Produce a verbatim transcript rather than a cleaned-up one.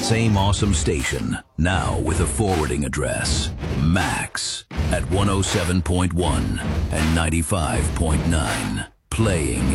same awesome station, now with a forwarding address. Max at one oh seven point one and ninety-five point nine. Playing